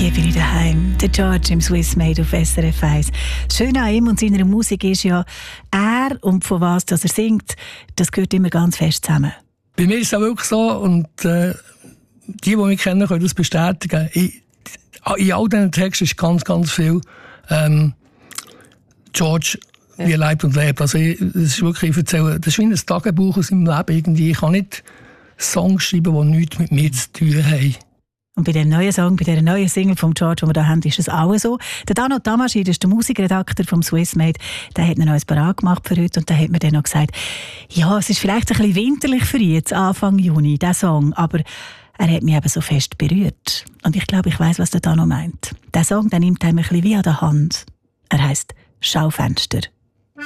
Hier bin ich daheim. Der George im Swiss Made auf SRF 1. Das Schöne an ihm und seiner Musik ist ja, er und von was dass er singt, das gehört immer ganz fest zusammen. Bei mir ist es auch wirklich so, und die mich kennen, können das bestätigen. In all diesen Texten ist ganz, ganz viel George, wie er lebt und lebt. Also das ist wirklich, ich erzähle, das ist wie ein Tagebuch aus seinem Leben irgendwie. Ich kann nicht Songs schreiben, die nichts mit mir zu tun haben. Und bei dem neuen Song, bei dieser neuen Single von George, die wir hier haben, ist es auch so. Der Dano Tamaschid ist der Musikredakteur vom Swiss Made. Der hat noch ein parat gemacht für heute und der hat mir dann noch gesagt, ja, es ist vielleicht ein bisschen winterlich für jetzt, Anfang Juni, der Song, aber er hat mich eben so fest berührt. Und ich glaube, ich weiss, was der Dano meint. Der Song, der nimmt einem ein bisschen wie an der Hand. Er heisst «Schaufenster».